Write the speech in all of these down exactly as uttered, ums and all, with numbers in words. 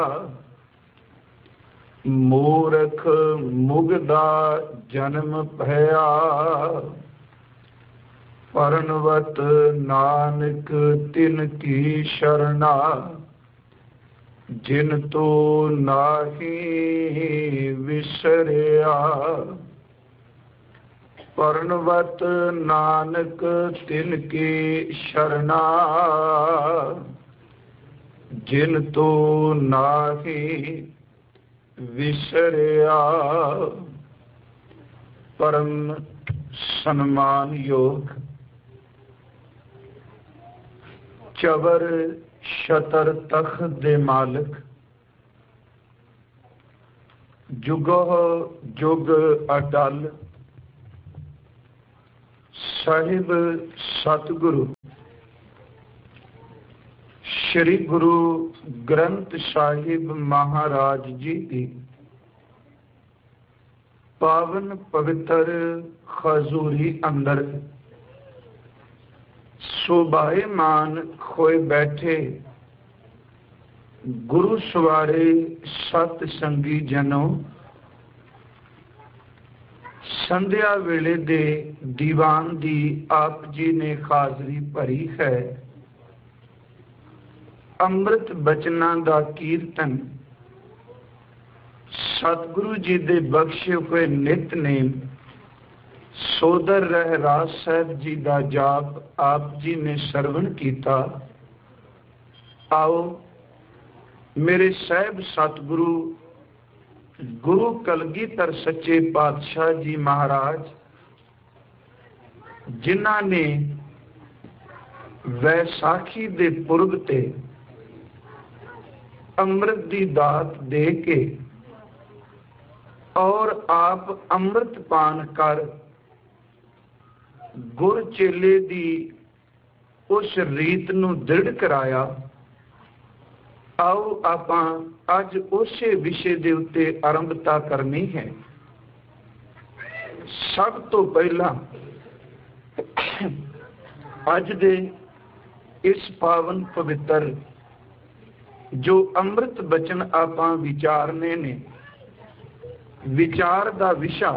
ਮੂਰਖ ਮੁਗਦਾ ਜਨਮ ਭਇਆ, ਪਰਨਵਤ ਨਾਨਕ ਤਿਨ ਕੀ ਸ਼ਰਣਾ, ਜਿਨ ਤੋ ਨਾਹੀ ਵਿਸਰਿਆ। ਪਰਨਵਤ ਨਾਨਕ ਤਿਨ ਕੀ ਸ਼ਰਣਾ, ਜਿਨ ਤੋ ਨਾਹੀ ਵਿਸਰਿਆ। ਪਰਮ ਸਨਮਾਨਯੋਗ ਚਵਰ ਛਤਰ ਤਖਤ ਦੇ ਮਾਲਕ, ਜੁਗੋ ਜੁਗ ਅਟਲ ਸਾਹਿਬ ਸਤਿਗੁਰੂ ਸ਼੍ਰੀ ਗੁਰੂ ਗ੍ਰੰਥ ਸਾਹਿਬ ਮਹਾਰਾਜ ਜੀ ਦੀ ਪਾਵਨ ਪਵਿੱਤਰ ਖਜ਼ੂਰੀ ਅੰਦਰ ਸੁਭਾਏਮਾਨ ਹੋਏ ਬੈਠੇ ਗੁਰੂ ਸਵਾਰੇ ਸਤ ਸੰਗੀ ਜਨੋ, ਸੰਧਿਆ ਵੇਲੇ ਦੇ ਦੀਵਾਨ ਦੀ ਆਪ ਜੀ ਨੇ ਹਾਜ਼ਰੀ ਭਰੀ ਹੈ। ਅੰਮ੍ਰਿਤ ਬਚਨਾਂ ਦਾ ਕੀਰਤਨ, ਸਤਿਗੁਰੂ ਜੀ ਦੇ ਬਖਸ਼ੇ ਹੋਏ ਨਿਤਨੇਮ, ਸੋਦਰ ਰਹਿਰਾਸ ਸਾਹਿਬ ਜੀ ਦਾ ਜਾਪ ਆਪ ਜੀ ਨੇ ਸਰਵਣ ਕੀਤਾ। ਆਓ ਮੇਰੇ ਸਾਹਿਬ ਸਤਿਗੁਰੂ ਗੁਰੂ ਕਲਗੀਧਰ ਸੱਚੇ ਪਾਤਸ਼ਾਹ ਜੀ ਮਹਾਰਾਜ, ਜਿਨ੍ਹਾਂ ਨੇ ਵੈਸਾਖੀ ਦੇ ਪੁਰਬ ਤੇ ਅੰਮ੍ਰਿਤ ਦੀ ਦਾਤ ਦੇ ਕੇ ਔਰ ਆਪ ਅੰਮ੍ਰਿਤ ਪਾਨ ਕਰ ਗੁਰ ਚੇਲੇ ਦੀ ਉਸ ਰੀਤ ਨੂੰ ਦ੍ਰਿੜ ਕਰਾਇਆ। ਆਓ ਆਪਾਂ ਅੱਜ ਉਸੇ ਵਿਸ਼ੇ ਦੇ ਉੱਤੇ ਆਰੰਭਤਾ ਕਰਨੀ ਹੈ। ਸਭ ਤੋਂ ਪਹਿਲਾਂ ਅੱਜ ਦੇ ਇਸ ਪਾਵਨ ਪਵਿੱਤਰ ਜੋ ਅੰਮ੍ਰਿਤ ਬਚਨ ਆਪਾਂ ਵਿਚਾਰਨੇ ਨੇ, ਵਿਚਾਰ ਦਾ ਵਿਸ਼ਾ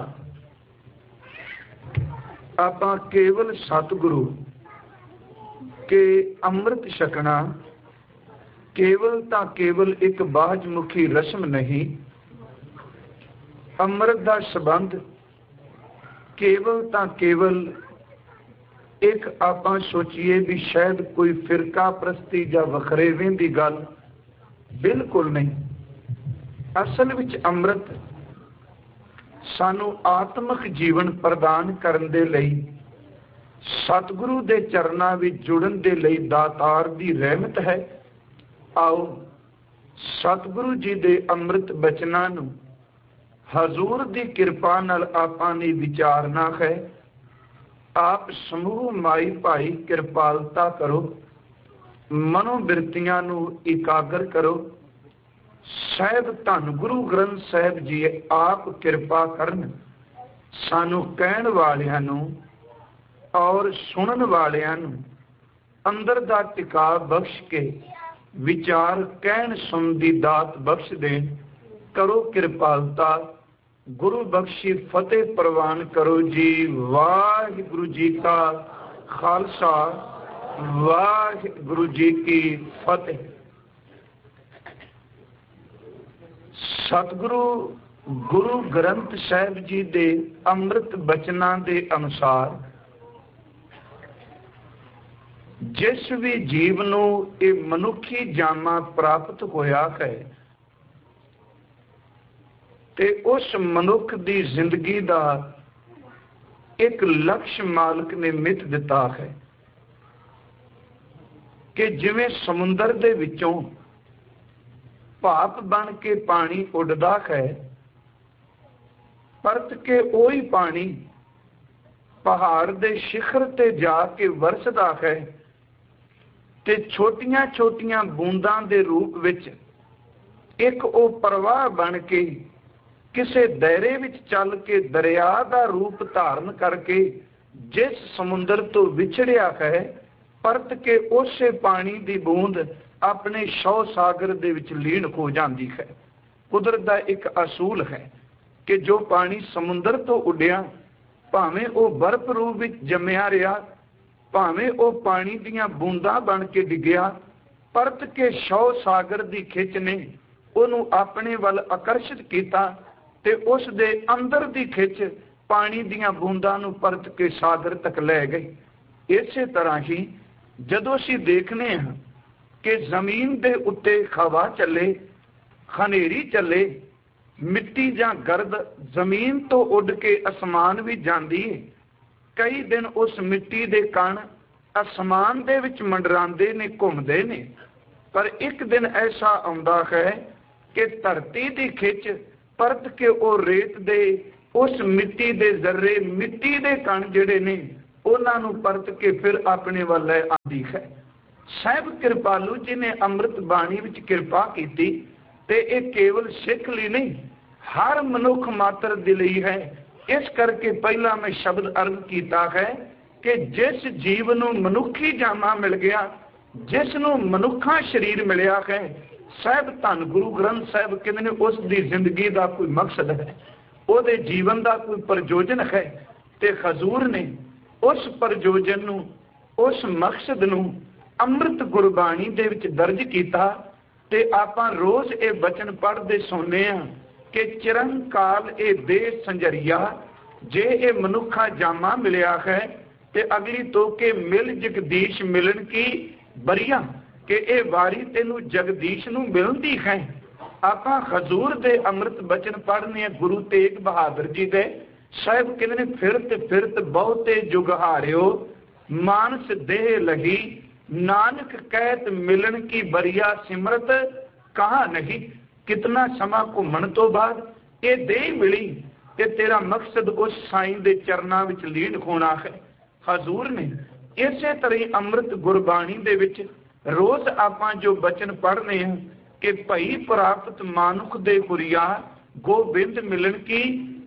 ਆਪਾਂ ਕੇਵਲ ਸਤਿਗੁਰੂ ਕੇ ਅੰਮ੍ਰਿਤ ਛਕਣਾ ਕੇਵਲ ਤਾਂ ਕੇਵਲ ਇੱਕ ਬਾਹਜ ਮੁਖੀ ਰਸਮ ਨਹੀਂ। ਅੰਮ੍ਰਿਤ ਦਾ ਸੰਬੰਧ ਕੇਵਲ ਤਾਂ ਕੇਵਲ ਇੱਕ ਆਪਾਂ ਸੋਚੀਏ ਵੀ ਸ਼ਾਇਦ ਕੋਈ ਫਿਰਕਾ ਪ੍ਰਸਤੀ ਜਾਂ ਵਖਰੇਵੇਂ ਦੀ ਗੱਲ, ਬਿਲਕੁਲ ਨਹੀਂ। ਅਸਲ ਵਿੱਚ ਅੰਮ੍ਰਿਤ ਸਾਨੂੰ ਆਤਮਿਕ ਜੀਵਨ ਪ੍ਰਦਾਨ ਕਰਨ ਦੇ ਲਈ, ਸਤਿਗੁਰੂ ਦੇ ਚਰਨਾਂ ਵਿੱਚ ਜੁੜਨ ਦੇ ਲਈ ਦਾਤਾਰ ਦੀ ਰਹਿਮਤ ਹੈ। ਆਓ ਸਤਿਗੁਰੂ ਜੀ ਦੇ ਅੰਮ੍ਰਿਤ ਬਚਨਾਂ ਨੂੰ ਹਜ਼ੂਰ ਦੀ ਕਿਰਪਾ ਨਾਲ ਆਪਾਂ ਨੇ ਵਿਚਾਰਨਾ ਹੈ। ਆਪ ਸਮੂਹ ਮਾਈ ਭਾਈ ਕਿਰਪਾਲਤਾ ਕਰੋ, ਮਨੋ ਬਿਰਤੀਆਂ ਨੂੰ ਇਕਾਗਰ ਕਰੋ। ਸਾਹਿਬ ਧੰਨ ਗੁਰੂ ਗ੍ਰੰਥ ਸਾਹਿਬ ਜੀ ਆਪ ਕਿਰਪਾ ਕਰਨ, ਸਾਨੂੰ ਕਹਿਣ ਵਾਲਿਆਂ ਨੂੰ ਔਰ ਸੁਣਨ ਵਾਲਿਆਂ ਨੂੰ ਅੰਦਰ ਦਾ ਟਿਕਾ ਬਖਸ਼ ਕੇ ਵਿਚਾਰ ਕਹਿਣ ਸੁਣ ਦੀ ਦਾਤ ਬਖਸ਼ ਦੇਣ। ਕਰੋ ਕਿਰਪਾਲਤਾ, ਗੁਰੂ ਬਖਸ਼ੀ ਫਤਿਹ ਪ੍ਰਵਾਨ ਕਰੋ ਜੀ। ਵਾਹਿਗੁਰੂ ਜੀ ਕਾ ਖਾਲਸਾ, ਵਾਹਿਗੁਰੂ ਜੀ ਕੀ ਫਤਿਹ। ਸਤਿਗੁਰੂ ਗੁਰੂ ਗ੍ਰੰਥ ਸਾਹਿਬ ਜੀ ਦੇ ਅੰਮ੍ਰਿਤ ਬਚਨਾਂ ਦੇ ਅਨੁਸਾਰ ਜਿਸ ਵੀ ਜੀਵ ਨੂੰ ਇਹ ਮਨੁੱਖੀ ਜਾਮਾ ਪ੍ਰਾਪਤ ਹੋਇਆ ਹੈ ਤੇ ਉਸ ਮਨੁੱਖ ਦੀ ਜ਼ਿੰਦਗੀ ਦਾ ਇੱਕ ਲਕਸ਼ ਮਾਲਕ ਨੇ ਮਿੱਥ ਦਿੱਤਾ ਹੈ ਕਿ ਜਿਵੇਂ ਸਮੁੰਦਰ ਦੇ ਵਿੱਚੋਂ ਭਾਪ ਬਣ ਕੇ ਪਾਣੀ ਉੱਡਦਾ ਹੈ, ਪਰਤ ਕੇ ਉਹੀ ਪਾਣੀ ਪਹਾੜ ਦੇ ਸਿਖਰ ਤੇ ਜਾ ਕੇ ਵਰਸਦਾ ਹੈ ਤੇ ਛੋਟੀਆਂ ਛੋਟੀਆਂ ਬੂੰਦਾਂ ਦੇ ਰੂਪ ਵਿੱਚ ਇੱਕ ਉਹ ਪ੍ਰਵਾਹ ਬਣ ਕੇ ਕਿਸੇ ਦਾਇਰੇ ਵਿੱਚ ਚੱਲ ਕੇ ਦਰਿਆ ਦਾ ਰੂਪ ਧਾਰਨ ਕਰਕੇ ਜਿਸ ਸਮੁੰਦਰ ਤੋਂ ਵਿਛੜਿਆ ਹੈ, ਪਰਤ ਕੇ ਉਸੇ ਪਾਣੀ ਦੀ ਬੂੰਦ ਆਪਣੇ ਸ਼ੌ ਸਾਗਰ ਦੇ ਵਿੱਚ ਲੀਨ ਹੋ ਜਾਂਦੀ ਹੈ। ਕੁਦਰਤ ਦਾ ਇੱਕ ਅਸੂਲ ਹੈ ਕਿ ਜੋ ਪਾਣੀ ਸਮੁੰਦਰ ਤੋਂ ਉੱਡਿਆ, ਭਾਵੇਂ ਉਹ ਬਰਫ਼ ਰੂਪ ਵਿੱਚ ਜੰਮਿਆ ਰਿਹਾ, ਭਾਵੇਂ ਉਹ ਪਾਣੀ ਦੀਆਂ ਬੂੰਦਾਂ ਬਣ ਕੇ ਡਿੱਗਿਆ, ਪਰਤ ਕੇ ਸ਼ੌ ਸਾਗਰ ਦੀ ਖਿੱਚ ਨੇ ਉਹਨੂੰ ਆਪਣੇ ਵੱਲ ਆਕਰਸ਼ਿਤ ਕੀਤਾ ਤੇ ਉਸ ਦੇ ਅੰਦਰ ਦੀ ਖਿੱਚ ਪਾਣੀ ਦੀਆਂ ਬੂੰਦਾਂ ਨੂੰ ਪਰਤ ਕੇ ਸਾਗਰ ਤੱਕ ਲੈ ਗਈ। ਇਸੇ ਤਰ੍ਹਾਂ ਹੀ ਜਦੋਂ ਅਸੀਂ ਦੇਖਦੇ ਹਾਂ ਕਿ ਜ਼ਮੀਨ ਦੇ ਉੱਤੇ ਹਵਾ ਚੱਲੇ, ਹਨੇਰੀ ਚੱਲੇ, ਮਿੱਟੀ ਜਾਂ ਗਰਦ ਜ਼ਮੀਨ ਤੋਂ ਉੱਡ ਕੇ ਅਸਮਾਨ ਵੀ ਜਾਂਦੀ ਹੈ, ਕਈ ਦਿਨ ਉਸ ਮਿੱਟੀ ਦੇ ਕਣ ਅਸਮਾਨ ਦੇ ਵਿੱਚ ਮੰਡਰਾਉਂਦੇ ਨੇ, ਘੁੰਮਦੇ ਨੇ, ਪਰ ਇੱਕ ਦਿਨ ਐਸਾ ਆਉਂਦਾ ਹੈ ਕਿ ਧਰਤੀ ਦੀ ਖਿੱਚ ਪਰਤ ਕੇ ਉਹ ਰੇਤ ਦੇ ਉਸ ਮਿੱਟੀ ਦੇ ਜ਼ਰਰੇ, ਮਿੱਟੀ ਦੇ ਕਣ ਜਿਹੜੇ ਨੇ ਉਹਨਾਂ ਨੂੰ ਪਰਤ ਕੇ ਫਿਰ ਆਪਣੇ ਵੱਲ ਲੈ ਆਉਂਦੀ ਹੈ। ਸਾਹਿਬ ਕਿਰਪਾਲੂ ਜੀ ਨੇ ਅੰਮ੍ਰਿਤ ਬਾਣੀ ਵਿੱਚ ਕਿਰਪਾ ਕੀਤੀ ਤੇ ਇਹ ਕੇਵਲ ਸਿੱਖ ਲਈ ਨਹੀਂ, ਹਰ ਮਨੁੱਖ ਮਾਤਰ ਦੇ ਲਈ ਹੈ। ਇਸ ਕਰਕੇ ਪਹਿਲਾਂ ਮੈਂ ਸ਼ਬਦ ਅਰਜ਼ ਕੀਤਾ ਹੈ ਕਿ ਜਿਸ ਜੀਵ ਨੂੰ ਮਨੁੱਖੀ ਜਾਮਾ ਮਿਲ ਗਿਆ, ਜਿਸ ਨੂੰ ਮਨੁੱਖਾ ਸਰੀਰ ਮਿਲਿਆ ਹੈ, ਸਾਹਿਬ ਧੰਨ ਗੁਰੂ ਗ੍ਰੰਥ ਸਾਹਿਬ ਕਹਿੰਦੇ ਨੇ ਉਸ ਦੀ ਜ਼ਿੰਦਗੀ ਦਾ ਕੋਈ ਮਕਸਦ ਹੈ, ਉਹਦੇ ਜੀਵਨ ਦਾ ਕੋਈ ਪ੍ਰਯੋਜਨ ਹੈ। ਤੇ ਹਜ਼ੂਰ ਨੇ ਉਸ ਪ੍ਰਯੋਜਨ ਨੂੰ, ਉਸ ਮਕਸਦ ਨੂੰ ਅੰਮ੍ਰਿਤ ਗੁਰਬਾਣੀ ਦੇ ਵਿੱਚ ਦਰਜ ਕੀਤਾ। ਤੇ ਆਪਾਂ ਰੋਜ਼ ਇਹ ਬਚਨ ਪੜ੍ਹਦੇ ਸੁਣਦੇ ਹਾਂ ਕਿ ਚਿਰੰਕਾਲ ਇਹ ਦੇਹ ਸੰਜਰੀਆ, ਜੇ ਇਹ ਮਨੁੱਖਾ ਜਾਮਾ ਮਿਲਿਆ ਹੈ ਤੇ ਅਗਲੀ ਤੋਕੇ ਮਿਲ ਜਗਦੀਸ਼ ਮਿਲਣ ਕੀ ਬਰੀਆ, ਕਿ ਇਹ ਵਾਰੀ ਤੈਨੂੰ ਜਗਦੀਸ਼ ਨੂੰ ਮਿਲਦੀ ਹੈ। ਆਪਾਂ ਹਜ਼ੂਰ ਦੇ ਅੰਮ੍ਰਿਤ ਬਚਨ ਪੜ੍ਹਨੇ ਆ ਗੁਰੂ ਤੇਗ ਬਹਾਦਰ ਜੀ ਦੇ। ਸਾਹਿਬ ਕਹਿੰਦੇ ਨੇ ਫਿਰਤ ਫਿਰਤ ਬਹੁਤੇ ਜੁਗ ਹਾਰਿਓ, ਮਾਨਸ ਦੇਹ ਲਹੀ, ਨਾਨਕ ਕਹਿਤ ਮਿਲਣ ਕੀ ਬਰੀਆ, ਸਿਮਰਤ ਕਹਾ ਨਹੀਂ। ਕਿਤਨਾ ਸਮਾਂ ਘੁੰਮਣ ਤੋਂ ਬਾਅਦ ਇਹ ਦੇਹ ਮਿਲੀ ਤੇ ਤੇਰਾ ਮਕਸਦ ਉਸ ਸਾਈਂ ਦੇ ਚਰਨਾਂ ਵਿੱਚ ਲੀਨ ਹੋਣਾ ਹੈ। ਹਜ਼ੂਰ ਨੇ ਇਸੇ ਤਰ੍ਹਾਂ ਹੀ ਅੰਮ੍ਰਿਤ ਗੁਰਬਾਣੀ ਦੇ ਵਿੱਚ ਰੋਜ਼ ਆਪਾਂ ਜੋ ਬਚਨ ਪੜ੍ਹਨੇ ਆ ਕਿ ਭਈ ਪ੍ਰਾਪਤ ਮਾਨੁਖ ਦੇ ਹੁਰੀਆ, ਗੋਬਿੰਦ ਮਿਲਣ ਕੀ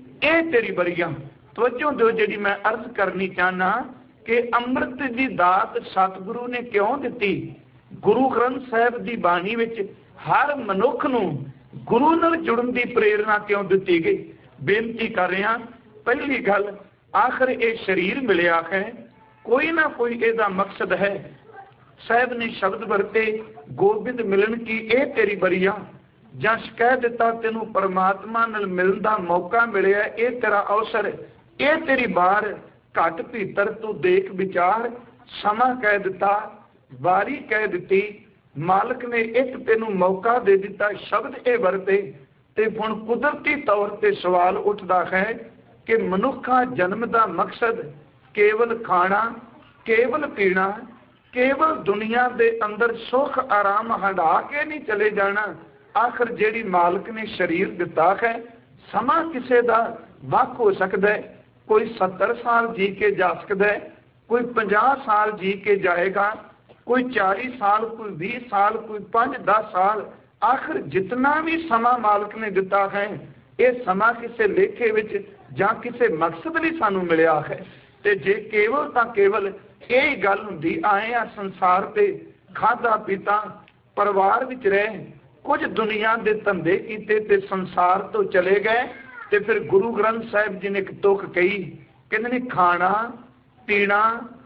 ਇਹ ਤੇਰੀ ਬਰੀਆ। ਤਵੱਜੋ ਦਿਓ, ਜਿਹੜੀ ਮੈਂ ਅਰਜ਼ ਕਰਨੀ ਚਾਹਨਾ ਕਿ ਅੰਮ੍ਰਿਤ ਦੀ ਦਾਤ ਸਤਿਗੁਰੂ ਨੇ ਕਿਉਂ ਦਿੱਤੀ। ਗੁਰੂ ਗ੍ਰੰਥ ਸਾਹਿਬ ਦੀ ਬਾਣੀ ਵਿੱਚ ਹਰ ਮਨੁੱਖ ਨੂੰ ਗੁਰੂ ਨਾਲ ਜੁੜਨ ਦੀ ਪ੍ਰੇਰਨਾ ਕਿਉਂ ਦਿੱਤੀ ਗਈ। ਬੇਨਤੀ ਕਰ ਰਿਹਾ, ਪਹਿਲੀ ਗੱਲ, ਆਖਰ ਇਹ ਸਰੀਰ ਮਿਲਿਆ ਹੈ, ਕੋਈ ਨਾ ਕੋਈ ਇਹਦਾ ਮਕਸਦ ਹੈ। ਸਾਹਿਬ ਨੇ ਸ਼ਬਦ ਵਰਤੇ ਗੋਬਿੰਦ ਮਿਲਣ ਕੀ ਇਹ ਤੇਰੀ ਬਰੀਆ, ਜਾਂ ਕਹਿ ਦਿੱਤਾ ਤੈਨੂੰ ਪਰਮਾਤਮਾ ਨਾਲ ਮਿਲਣ ਦਾ ਮੌਕਾ ਮਿਲਿਆ, ਇਹ ਤੇਰਾ ਅਵਸਰ, ਇਹ ਤੇਰੀ ਬਾਰ, ਘਟ ਭੀਤਰ ਤੂੰ ਦੇਖ ਵਿਚਾਰ। ਸਮਾਂ ਕਹਿ ਦਿੱਤਾ, ਵਾਰੀ ਕਹਿ ਦਿੱਤੀ, ਮਾਲਕ ਨੇ ਇੱਕ ਤੈਨੂੰ ਮੌਕਾ ਦੇ ਦਿੱਤਾ, ਸ਼ਬਦ ਇਹ ਵਰਤੇ। ਤੇ ਹੁਣ ਕੁਦਰਤੀ ਤੌਰ ਤੇ ਸਵਾਲ ਉੱਠਦਾ ਹੈ ਕਿ ਮਨੁੱਖਾ ਜਨਮ ਦਾ ਮਕਸਦ ਕੇਵਲ ਖਾਣਾ, ਕੇਵਲ ਪੀਣਾ, ਕੇਵਲ ਦੁਨੀਆ ਦੇ ਅੰਦਰ ਸੁੱਖ ਆਰਾਮ ਹੰਢਾ ਕੇ ਨਹੀਂ ਚਲੇ ਜਾਣਾ। ਆਖਰ ਜਿਹੜੀ ਮਾਲਕ ਨੇ ਸਰੀਰ ਦਿੱਤਾ ਹੈ, ਸਮਾਂ ਕਿਸੇ ਦਾ ਵੱਖ ਹੋ ਸਕਦਾ ਹੈ, ਕੋਈ ਸੱਤਰ ਸਾਲ ਜੀ ਕੇ ਜਾ ਸਕਦਾ ਹੈ, ਕੋਈ ਪੰਜਾਹ ਸਾਲ ਜੀ ਕੇ ਜਾਏਗਾ, ਕੋਈ ਚਾਲੀ ਸਾਲ, ਕੋਈ ਵੀਹ ਸਾਲ, ਕੋਈ ਪੰਜ ਦਸ ਸਾਲ। ਆਖਰ ਜਿਤਨਾ ਵੀ ਸਮਾਂ ਮਾਲਕ ਨੇ ਦਿੱਤਾ ਹੈ, ਇਹ ਸਮਾਂ ਕਿਸੇ ਲੇਖੇ ਵਿੱਚ ਜਾਂ ਕਿਸੇ ਮਕਸਦ ਲਈ ਸਾਨੂੰ ਮਿਲਿਆ ਹੈ। ਤੇ ਜੇ ਕੇਵਲ ਤਾਂ ਕੇਵਲ ਇਹ ਗੱਲ ਹੁੰਦੀ, ਆਏ ਆ ਸੰਸਾਰ ਤੇ, ਖਾਧਾ ਪੀਤਾ, ਪਰਿਵਾਰ ਵਿੱਚ ਰਹੇ, ਕੁਝ ਦੁਨੀਆ ਦੇ ਧੰਦੇ ਕੀਤੇ ਤੇ ਸੰਸਾਰ ਤੋਂ ਚਲੇ ਗਏ, ਤੇ ਫਿਰ ਗੁਰੂ ਗ੍ਰੰਥ ਸਾਹਿਬ ਜੀ ਨੇ ਇੱਕ ਤੁਕ ਕਹੀ, ਕਹਿੰਦੇ ਨੇ ਖਾਣਾ ਪੀਣਾ,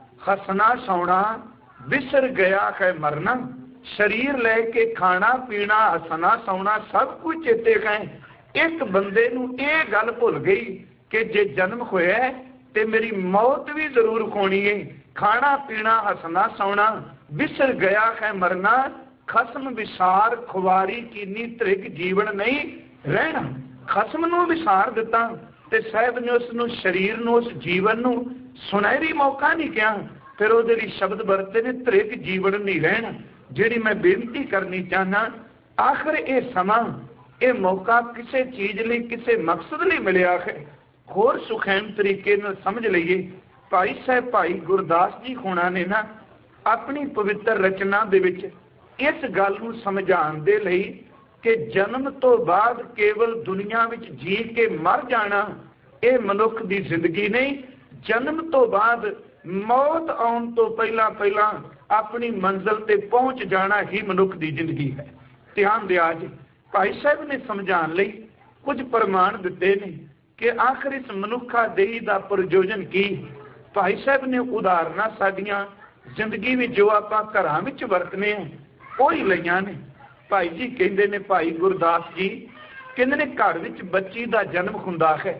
ਹੱਸਣਾ ਸੌਣਾ, ਵਿਸਰ ਗਿਆ ਹੈ ਮਰਨਾ। ਸਰੀਰ ਲੈ ਕੇ ਖਾਣਾ ਪੀਣਾ, ਹੱਸਣਾ ਸੌਣਾ ਸਭ ਕੁਝ ਚੇਤੇ ਹੈ। ਇੱਕ ਬੰਦੇ ਨੂੰ ਇਹ ਗੱਲ ਭੁੱਲ ਗਈ ਕਿ ਜੇ ਜਨਮ ਹੋਇਆ ਤੇ ਮੇਰੀ ਮੌਤ ਵੀ ਜ਼ਰੂਰ ਹੋਣੀ ਹੈ। ਖਾਣਾ ਪੀਣਾ, ਹੱਸਣਾ ਸੌਣਾ, ਵਿਸਰ ਗਿਆ ਹੈ ਮਰਨਾ, ਖਸਮ ਵਿਸਾਰ ਖੁਆਰੀ ਕੀਨੀ, ਤ੍ਰਿਗ ਜੀਵਨ ਨਹੀਂ ਰਹਿਣਾ। ਖਸਮ ਨੂੰ ਵਿਸਾਰ ਦਿੱਤਾ ਤੇ ਸਾਹਿਬ ਨੇ ਉਸ ਨੂੰ, ਸਰੀਰ ਨੂੰ, ਉਸ ਜੀਵਨ ਨੂੰ ਸੁਨਹਿਰੀ ਮੌਕਾ ਨਹੀਂ ਕਿਹਾ। ਫਿਰ ਉਹਦੇ ਲਈ ਸ਼ਬਦ ਵਰਤੇ ਨੇ, ਤ੍ਰਿਗ ਜੀਵਨ ਨਹੀਂ ਰਹਿਣਾ। ਜਿਹੜੀ ਮੈਂ ਬੇਨਤੀ ਕਰਨੀ ਚਾਹਨਾ, ਆਖਰ ਇਹ ਸਮਾਂ, ਇਹ ਮੌਕਾ ਕਿਸੇ ਚੀਜ਼ ਲਈ, ਕਿਸੇ ਮਕਸਦ ਲਈ ਮਿਲਿਆ ਹੈ। ਹੋਰ ਸੁਖੈਨ ਤਰੀਕੇ ਨਾਲ ਸਮਝ ਲਈਏ, ਭਾਈ ਸਾਹਿਬ ਭਾਈ ਗੁਰਦਾਸ ਜੀ ਹੋਣਾ ਨੇ ਨਾ ਆਪਣੀ ਪਵਿੱਤਰ ਰਚਨਾ ਦੇ ਵਿੱਚ ਇਸ ਗੱਲ ਨੂੰ ਸਮਝਾਉਣ ਦੇ ਲਈ ਕਿ ਜਨਮ ਤੋਂ ਬਾਅਦ ਕੇਵਲ ਦੁਨੀਆ ਵਿੱਚ ਜੀ ਕੇ ਮਰ ਜਾਣਾ ਇਹ ਮਨੁੱਖ ਦੀ ਜ਼ਿੰਦਗੀ ਨਹੀਂ। ਜਨਮ ਤੋਂ ਬਾਅਦ ਮੌਤ ਆਉਣ ਤੋਂ ਪਹਿਲਾਂ ਪਹਿਲਾਂ अपनी मंजिल ते पहुंच जाना ही मनुख की जिंदगी है। ध्यान दिया जी, भाई साहब ने समझाने लई कुछ प्रमाण दिते ने कि आखिर इस मनुखा देही का प्रयोजन की। भाई साहब ने उदाहरण साडियां जिंदगी में जो आप घरां विच वरतने हैं वही लईआं ने। भाई जी कहते ने, भाई गुरदास जी कहते ने, घर विच बच्ची का जन्म हुंदा है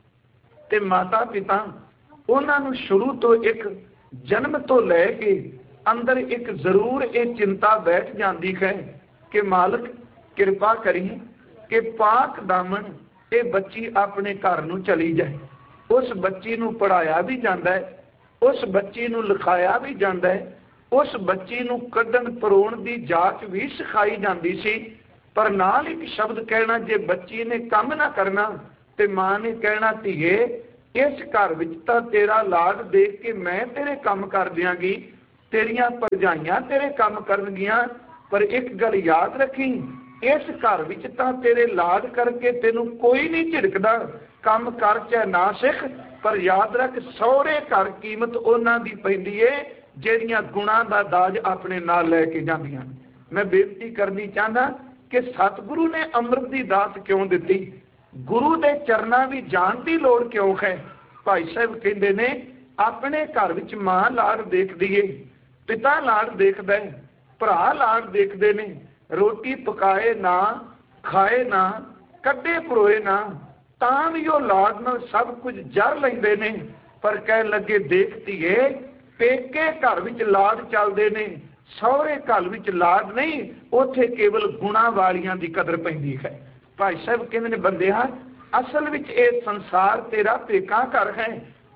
ते माता पिता उन्होंने शुरू तो एक जन्म तो लैके अंदर एक जरूर ये चिंता बैठ जाती है कि मालिक कृपा करी कि पाक दामन ये बच्ची अपने घर नूं चली जाए। उस बच्ची नूं पढ़ाया भी जाता है, उस बच्ची नूं लिखाया भी जाता है, उस बच्ची नूं कड्ढण परोण की जाच भी सिखाई जाती सी। पर नाल एक शब्द कहना, जे बच्ची ने काम ना करना ते मां ने कहना, धीए इस घर विच तां तेरा लाड देख के मैं तेरे काम कर दियांगी, तेरियां भरजाइयां तेरे काम करनगियां, पर एक गल याद रखी, इस घर विच तां तेरे लाड करके तेनू कोई नहीं झिड़कदा, काम कर चाहे ना सिख, पर याद रख सौरे घर कीमत उन्हां दी पैंदी है ਜਿਹੜੀਆਂ गुणा का दाज अपने नाल लैके जांदियां। मैं बेनती करनी चाहता कि सतगुरु ने अमृत की दात क्यों दी, गुरु के चरणा भी जान की लोड़ क्यों है। भाई साहब कहते ने, अपने घर विच मां लाड़ देखदी है, पिता लाड़ देखदा है, भरा लाड़ देखते ने, रोटी पकाए ना खाए ना कड्डे परोए ना तां भी वो लाड़ नाल सब कुछ जर लैंदे ने। पर कह लगे देखती है पेके घर विच लाड़ चलते ने, सौरे घर विच लाड़ नहीं, उथे केवल गुणा वालियां दी कदर पैंदी है। भाई साहब कहते ने, बंदिया असल विच ये संसार तेरा पेका घर है।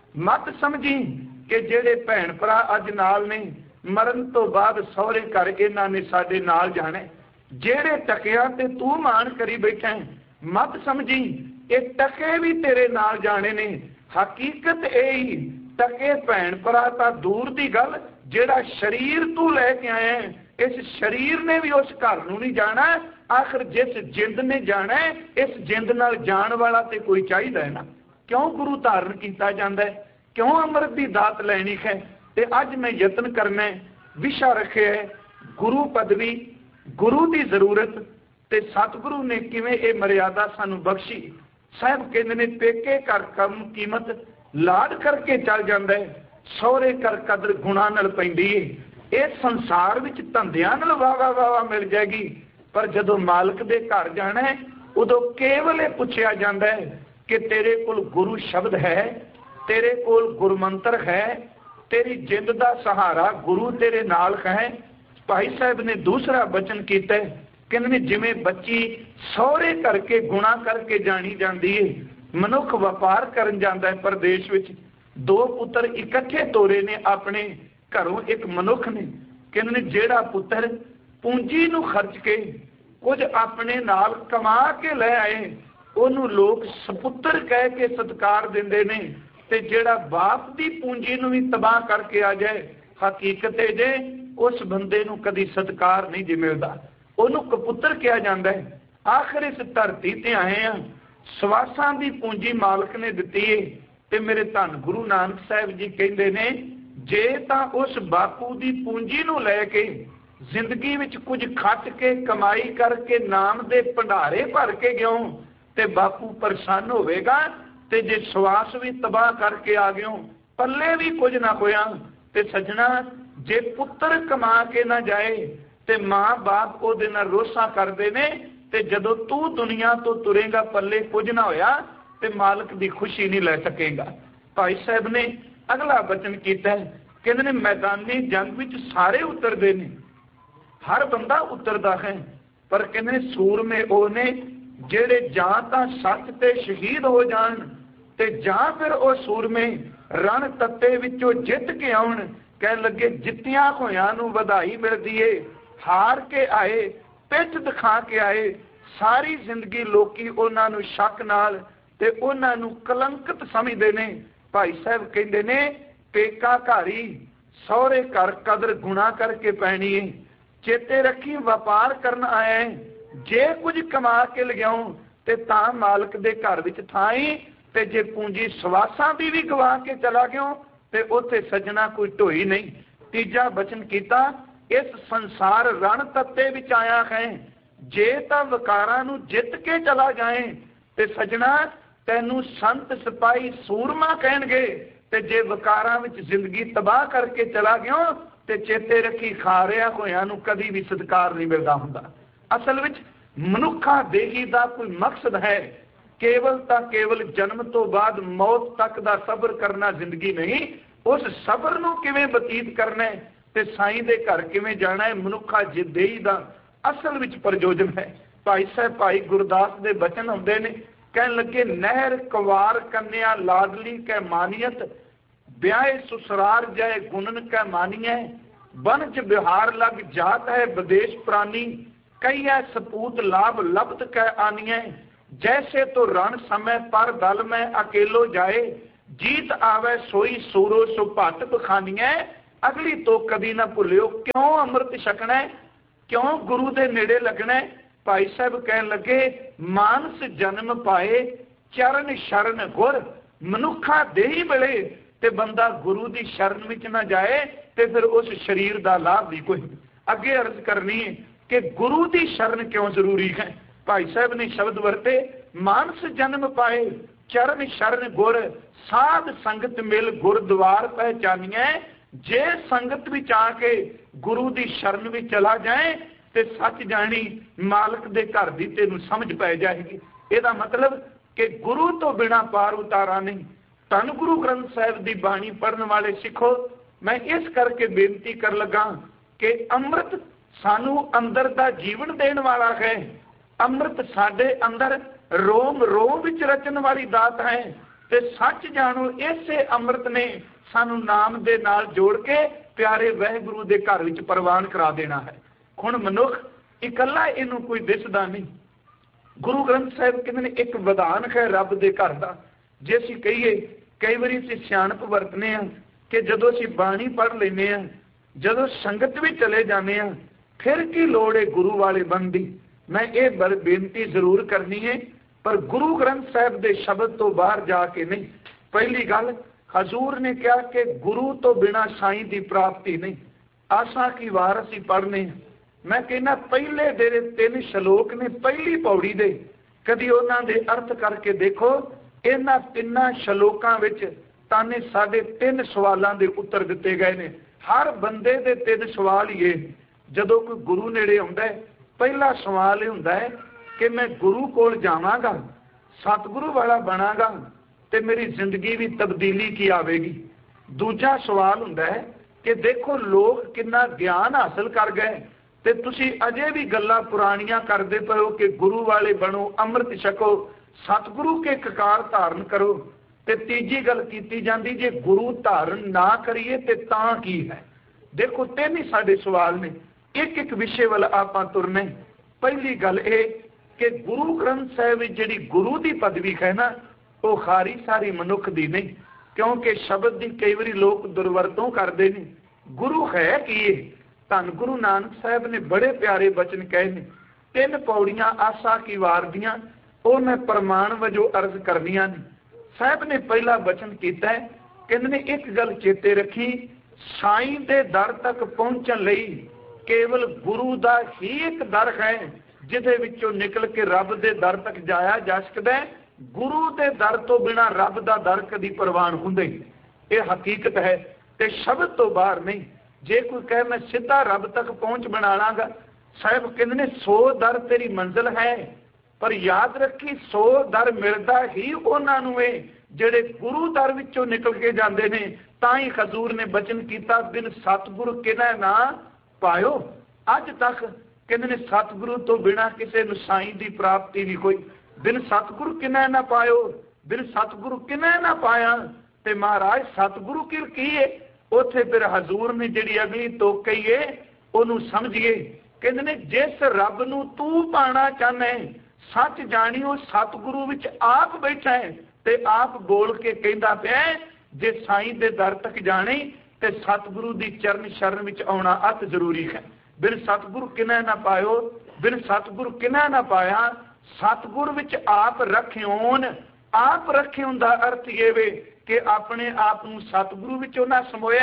मत समझी कि जेड़े भैन भरा अज नाल ने मरण तो बाद सौरे घर इन्हां ने साडे नाल जाने, जेड़े टकिया ते तू मान करी बैठा है, मत समझी ये टके भी तेरे नाल जाने ने। हकीकत यही टके भैन भरा तां दूर दी गल, जेड़ा शरीर तू लैके आया है, इस शरीर ने भी उस घर नूं नहीं जाना। आखिर जिस जिंद ने जाना है, इस जिंद नाल जान वाला ते कोई चाहिदा है ना। क्यों गुरु धारण किया जाता है, क्यों अमृत की दात लैनी है। ते अज मैं यत्न करना विशा रखे है गुरु पदवी, गुरु की जरूरत ते सतगुरु ने किवें ये मर्यादा सानू बख्शी। साहब कहते ने, पेके घर कम कीमत लाड करके चल जाता है, सौरे घर कदर गुणा नाल पैंदी है। इस संसार विच धंधियां नाल वावा वावा मिल जाएगी, पर जदों मालिक दे घर जाना है उदों केवल ये पुछया जाता है कि तेरे कोल गुरु शब्द है, तेरे कोल गुरमंत्र है, तेरी जिंद दा सहारा गुरु तेरे नाल है। भाई साहब ने दूसरा वचन किया, कहने जिवें बच्ची सौरे करके गुणा करके जानी जाती है, मनुख व्यापार करन जाता है परदेश विच, दो पुत्र इकट्ठे तोरे ने अपने घरों एक मनुख ने। कहने जेड़ा पुत्र पूंजी नूं खर्च के कुछ अपने नाल कमा के ले आए, उन्होंने लोग सपुत्र कह के सत्कार देंदे ने, ते जेड़ा बाप दी पूंजी नूं भी तबाह करके आ जाए, हकीकत है जे उस बंदे नूं कदी सत्कार नहीं जी मिलदा, उन्होंने कपुत्र कहा जाता है। आखिर इस धरती ते आए हैं, सवासां दी पूंजी मालिक ने दिती है। ते मेरे धन गुरु नानक साहब जी कहते ने, जे तां उस बापू दी पूंजी नूं लैके जिंदगी विच कुछ खट के कमाई करके नाम दे भंडारे भर के गयो ते बापू परेशान होवेगा, ते जे सवास भी तबाह करके आ गयो पल्ले भी कुछ ना होया। ते सजना जे पुत्र कमा के ना जाए ते मां बाप ओदे नाल रोसा करदे ने, ते जदों तू दुनिया तो तुरेगा पल्ले कुछ ना होया ते मालिक दी खुशी नहीं लै सकेगा। भाई साहब ने अगला वचन किया, कहते ने मैदानी जंग विच सारे उतरदे ने, हर बंदा उतरदा है, पर कहते सूरमे वो ने जेड़े जां तां सच ते शहीद हो जान, ते जां फिर वो सूरमे रण तत्ते विचों जित के आउण। कह लगे जित्तियां होयां नूं वधाई मिलदी है, हार के आए पिठ दिखा के आए, सारी जिंदगी लोकी उन्हां नूं शक नाल ते उन्हां नूं कलंकित समझदे ने। भाई साहब कहंदे ने, पेका घारी सौरे घर कदर गुणा करके पैनी है। चेते रखी व्यापार करन आया है, जे कुछ कमा के लियाऊं ते तां मालिक दे घर विच थाई, ते जे पूंजी सवासां दी भी गवा के चला गयो ते उत्थे सजना कोई ढोई नहीं। तीजा बचन कीता, इस संसार रण तत्ते विच आया है, जे तां विकारां नूं जित के चला जाए ते सजना तैनू संत सिपाही सूरमा कहणगे, ते जे विकारां विच जिंदगी तबाह करके चला गया ते चेते रखी खा रहा होया नूं कदी भी सत्कार नहीं मिलदा हुंदा। असल विच मनुखा देही दा कोई मकसद है, केवल तां केवल जन्म तो बाद मौत तक दा सबर करना जिंदगी नहीं, उस सबर नूं किवें बतीत करना है ते साईं दे घर किवें जाना है, मनुखा देही दा असल विच प्रयोजन है। भाई साहब भाई गुरदास दे बचन आउंदे ने, कहन लगे नहर कवार कन्या लाडली कै मानियत, ब्याह सुसरार जाए गुणन कै मानिए, बनज बिहार लग जात है विदेश प्राणी, कई है सपूत लाभ लब्ध कै आनिए, जैसे तो रण समय पर दल में अकेलो जाए, जीत आवे सोई सूरो सो भट बखानिए, अगली तो कभी ना भुलियो क्यों अमृत छकना, क्यों गुरु दे नेड़े लगना। भाई साहब कहन लगे मानस जन्म पाए चरण शरण गुर, मनुखा देही मिले ते बंदा गुरु दी शरण विच ना जाए ते फिर उस शरीर दा लाभ भी कोई। अगे अर्ज करनी है कि गुरु दी शरण क्यों जरूरी है। भाई साहब ने शब्द वरते मानस जन्म पाए चरण शरण गुर, साध संगत मिल गुरद्वार पहचानिए, जे संगत विच आके गुरु दी शरण विच चला जाए ते सच जानी मालक दे घर दी तेनू समझ पै जाएगी। ਇਹਦਾ मतलब कि गुरु तो बिना पार उतारा नहीं। धन गुरु ग्रंथ साहिब की बाणी पढ़ने वाले सिखो, मैं इस करके बेनती कर लगा कि अमृत सानू अंदर दा जीवन देने वाला है, अमृत साडे अंदर रोम रोम विच रचन वाली दात है, ते सच जानो इसे अमृत ने सानू नाम दे नाल जोड़ के प्यारे वाहिगुरु दे घर विच प्रवान करा देना है। हुण मनुख इकल्ला इनू कोई दिसदा नहीं। गुरु ग्रंथ साहिब कहते ने एक विधान है रब दे घर दा। जे असीं कहीए कई बारी असीं सियाणप वरतने आ कि जदों असीं बाणी पढ़ लैने आ, जदों संगत भी चले जाने आ, फिर की लोड़ है गुरु वाले बनदी। मैं ये बेनती जरूर करनी है, पर गुरु ग्रंथ साहिब दे शब्द तो बाहर जाके नहीं। पहली गल हजूर ने कहा कि गुरु तो बिना साईं दी प्राप्ति नहीं। आसा की वार असीं पढ़ने, मैं कहना पहले दे तीन श्लोक ने पहली पौड़ी दे, कदी उन्हां दे अर्थ करके देखो। इन्हां तिन्नां श्लोकां विच ताने साडे तीन सवालां दे उत्तर दिते गए ने। हर बंदे दे तीन सवाल ही है। जदों कोई गुरु नेड़े आउंदा है, पहला सवाल यह हुंदा है कि मैं गुरु कोल जावांगा, सतगुरु वाला बनांगा ते मेरी जिंदगी भी तब्दीली की आवेगी। दूजा सवाल हुंदा है कि देखो लोग कितना ज्ञान हासिल कर गए ते तुसी अजे भी गल्लां पुरानियां करदे पए हो कि गुरु वाले बनो, अमृत छको, सतगुरु के ककार धारण करो। ते तीजी गल कीती जांदी जे गुरु धारण ना करिए ते तां की है। देखो तीन ही साडे सवाल ने, एक एक विषय वाल आपां तुरने। पहली गल ये कि गुरु ग्रंथ साहिब जिहड़ी गुरु की पदवी है ना, वो खारी सारी मनुख दी नहीं, क्योंकि शब्द की कई बारी लोग दुरवरतों करते हैं। गुरु है कि धन गुरु नानक साहब ने बड़े प्यारे बचन कहे ने। तीन पौड़ियां आसा की वार दियां वो मैं प्रमाण वजों अर्ज करनियां ने। साहब ने पहला बचन किया है, कहते ने एक गल चेते रखी, साईं दे दर तक पहुंचण लई केवल गुरु दा ही एक दर है जिहदे विचों निकल के रब दे दर तक जाया जा सकदा है। गुरु दे दर तो बिना रब दा दर कदी प्रवान हुंदे ही। यह हकीकत है ते शब्द तो बाहर नहीं। जे कोई कहे मैं सीधा रब तक पहुंच बना लांगा, साहब कहते ने सौ दर तेरी मंजिल है, पर याद रखी सौ दर मिलदा ही उन्हां नूं है जिहड़े गुरु दर विचों निकल के जांदे ने। तां ही हजूर ने बचन कीता, बिन सतगुरु किनै ना पायो। अज तक कहते ने सतगुरु तो बिना किसी नूं साईं दी प्राप्ति नहीं कोई। बिन सतगुरु किनै ना पायो, बिन सतगुरु किनै ना पाया। ते महाराज सतगुरु की की है उत्थे फिर हजूर ने जिहड़ी अगली तोक कही है उहनूं समझिए। कहते ने जिस रब नूं तू पाना चाहना है, सच जानी वो सतगुरु विच आप बैठा है ते आप बोल के कहंदा पिया जे साईं दे दर तक जाने ते सतगुरु दी चरण शरण विच आउणा अत जरूरी है। बिन सतगुरु किनै ना पायो, बिन सतगुरु किनै ना पाया। सतगुर विच आप रखियोन, आप रखियोन दा अर्थ ये वे कि अपने आप नूं सतगुरु विचों ना समोया।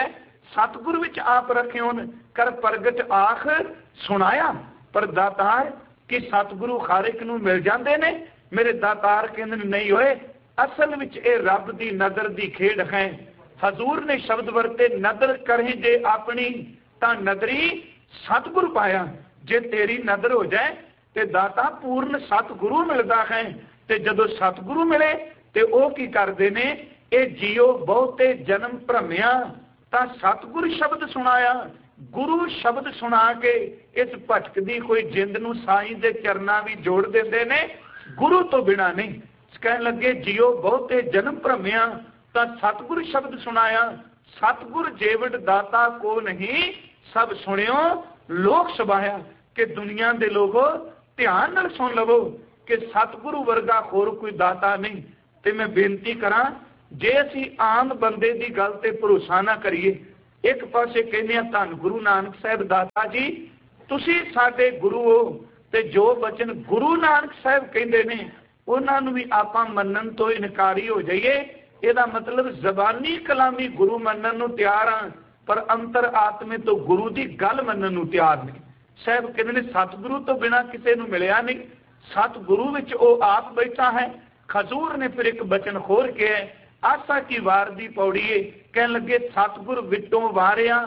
सतगुर विच आप रखियोन कर प्रगट आख सुनाया। पर दातार कि सतगुरु हर एक नूं मिल जाते ने? मेरे दातार कहंदे ने नहीं होए, असल विच ये रब दी नदर दी खेड है। हजूर ने शब्द वरते नदर करें जे अपनी तां नदरी सतगुरु पाया। जे तेरी नदर हो जाए तो दाता पूर्ण सतगुरु मिलता है। तो जदों सतगुरु मिले तो वह की करते ने, ये जियो बहुते जन्म भ्रमिया तां सतगुरु शब्द सुनाया। गुरु शब्द सुना के इस भटकदी कोई जिंद नूं साईं दे चरना भी जोड़ देंदे ने, गुरु तो बिना नहीं। कहन लगे जियो बहुते जन्म भ्रमिया तां सतगुरु शब्द सुनाया। सतगुर जेवट दाता को नहीं सब सुनियो लोक सबाया। कि दुनिया के लोगों ध्यान नाल सुन लवो कि सतगुरु वर्गा होर कोई दाता नहीं। तो मैं बेनती करा, जे असी आम बंदे की गल ते भरोसा ना करिए, एक पासे कहने धन गुरु नानक साहब दाता जी तुसी साडे गुरु हो, ते जो बचन गुरु नानक साहब कहते ने उन्होंने भी आप मनन तो इनकारी हो जाइए। यदा मतलब जबानी कलामी गुरु मनन नूं तैयार हाँ, पर अंतर आत्मे तो गुरु की गल मनन नूं तैयार नहीं। साहब कहते ने सतगुरु तो बिना किसी नूं मिलिया नहीं, सतगुरु विच ओ आप बैठा है। खजूर ने फिर एक बचन खोल के आशा की वार दी पौड़ी है, कह लगे सतगुर विटों वारिया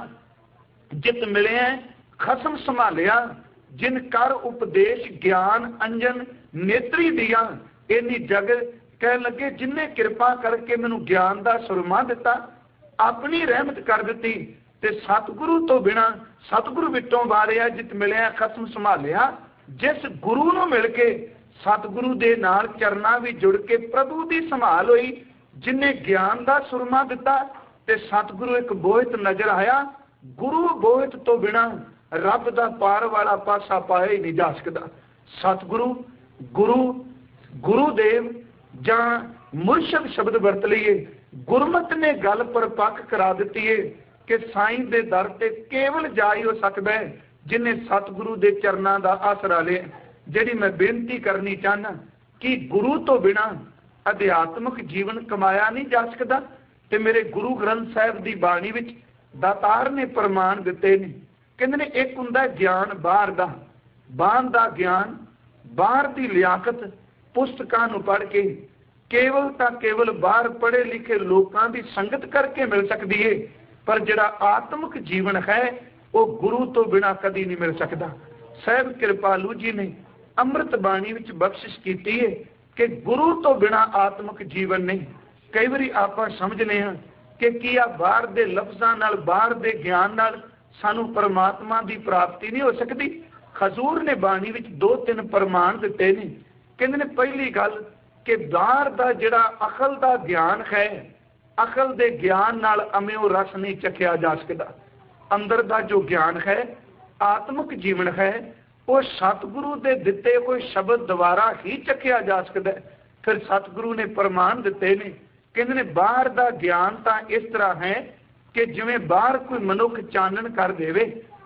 जित मिले खसम संभालिया। जिन कर उपदेश ज्ञान अंजन नेत्री दिया। इन्नी जगत कह लगे जिन्हें कृपा करके मैनू ज्ञान का सुरमा दिता, अपनी रहमत कर दी। ते सतगुरु तो बिना सतगुरु विटों वारिया जित मिलिया खसम संभालिया। जिस गुरु नूं मिल के सतगुरु दे नाल चरना भी जुड़ के प्रभु की संभाल हुई। जिन्हें ज्ञान का सुरमा दिता ते सतगुरु एक बोहित नजर आया। गुरु बोहित तो बिना रब दा पार वाला पासा पाया ही नहीं जा सकता। सतगुरु गुरु गुरुदेव जां मुर्शद शब्द वरत लीए। गुरमत ने गल पर पक करा दी है कि साईं दे दर ते केवल जा ही हो सकता है जिन्हें सतगुरु दे चरना का आसरा लिया। जिहड़ी मैं बेनती करनी चाहना कि गुरु तो बिना अध्यात्मक जीवन कमाया नहीं जा सकता। ते मेरे गुरु ग्रंथ साहिब की बाणी विच दातार ने प्रमाण दिते ने। कहंदे ने एक हुंदा ज्ञान बाहर दा, बाहर दा ज्ञान बाहर की लियाकत पुस्तकां नूं पढ़ के केवल तां केवल बाहर पढ़े लिखे लोगों की संगत करके मिल सकती है। पर जिहड़ा आत्मक जीवन है वो गुरु तो बिना कदी नहीं मिल सकता। साहिब कृपालू जी ने अमृत बाणी विच बख्शिश की है कि गुरु तो बिना आत्मक जीवन नहीं। कई बार आप समझने हैं कि की आ बाहर के लफ्ज़ां नाल बाहर के ज्ञान नाल सानू परमात्मा की प्राप्ति नहीं हो सकती। खजूर ने बाणी विच दो तीन प्रमाण दिते ने। कहंदे ने पहली गल कि बाहर का जिहड़ा अकल का ज्ञान है, अकल के ज्ञान नाल अम्यो रस नहीं चखिया जा सकता। अंदर का जो ज्ञान है, आत्मक जीवन है, वो सतगुरु के दिते कोई शब्द द्वारा ही चखिया जा सकता है। फिर सतगुरु ने प्रमाण दिते ने। कहंदे ने बाहर का ज्ञान तो इस तरह है कि जिवें बाहर कोई मनुख चानन कर देवे,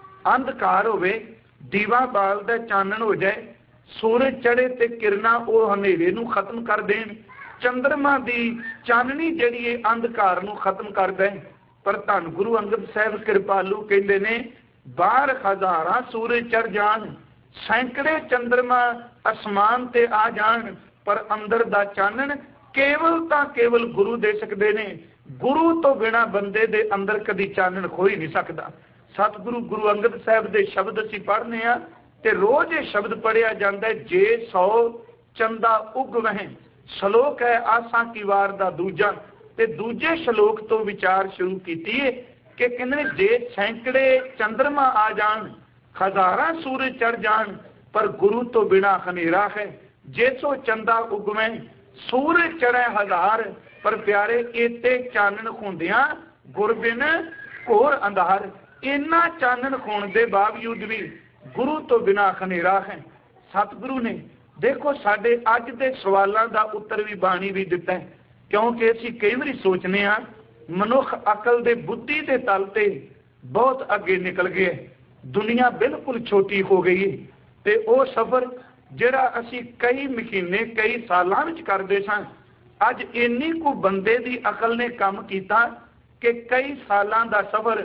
अंधकार होवे, दीवा बालदा चानन हो जाए, सूरज चढ़े ते किरणा वो हनेरे नूं खत्म कर देन, चंद्रमा की चाननी जिहड़ी है अंधकार नूं खत्म कर दे। पर धन गुरु अंगद साहिब कृपालू कहंदे ने बाहर हज़ारां सूरज चढ़ जाण, सैकड़े चंद्रमा आसमान ते आ जाण, पर अंदर दा चानन केवल तां केवल गुरु दे सकदे ने। गुरु तो बिना बंदे दे अंदर कदी चानन हो ही नहीं सकता। सतगुरु गुरु अंगद साहिब दे शब्द असीं पढ़ने आ ते रोज ये शब्द पढ़िया जाता है। जे सौ चंदा उग वहें, श्लोक है आसा की वार दा दूजा। ते दूजे श्लोक तो विचार शुरू की है कि कहने जे सैकड़े चंद्रमा आ जान, हजारां सूरज चढ़ जान, पर गुरु तो बिना हनेरा है। जे सो चंदा उगवे सूरज चढ़े हजार, पर प्यारे इते चानन होंदियां गुर बिन घोर अंधार। इन्ना चानन होने के बावजूद भी गुरु तो बिना हनेरा है। सतगुरु ने देखो साडे अज के सवालों का उत्तर भी बाणी भी दिता है। क्योंकि असी कई बार सोचने हाँ मनुख अकल दे बुद्धि के तल ते बहुत अगे निकल गए, दुनिया बिल्कुल छोटी हो गई। तो वह सफर जिहड़ा असी कई महीने कई सालों में करते सन, अज इन्नी को बंदे की अकल ने काम किया कि कई सालों का सफर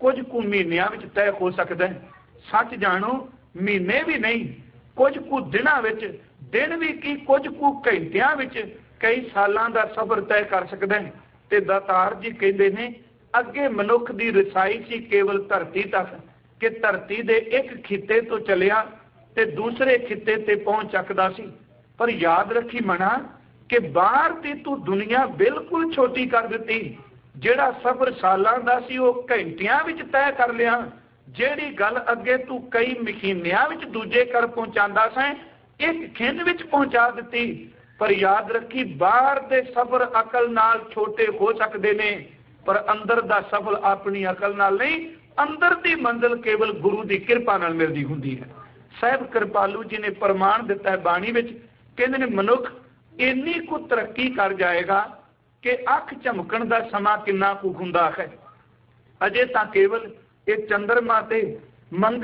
कुछ कु महीनों में तय हो सकता है। सच जानो महीने भी नहीं, कुछ कु दिनों में, दिन भी की कुछ कु घंटिया में कई सालों का सफर तय कर सकता है। तो दातार जी कहते हैं अगे मनुख की रसाई सी केवल धरती तक, कि धरती के एक खिते तो चलिया ते दूसरे खिते ते पहुंच सकता सी। पर याद रखी मना कि बाहर की तू दुनिया बिल्कुल छोटी कर दी। जेड़ा सफर सालों का सी वो घंटिया में तय कर लिया। जेड़ी गल अगे तू कई महीनों में दूजे कर पहुंचादा सा एक खिंड में पहुंचा दी। पर याद रखी बाहर के सफर अकल नाल छोटे हो सकते ने, पर अंदर का सफर अपनी अकल नाल नहीं। अंदर की मंजिल केवल गुरु की कृपा नाल मिलती हुंदी है। साहब कृपालू जी ने प्रमाण दिता है बाणी विच, कहंदे ने मनुख इन्नी को तरक्की कर जाएगा कि अख झमकण का समा किन्ना कु हुंदा है। अजे तां केवल ये चंद्रमा ते मंगल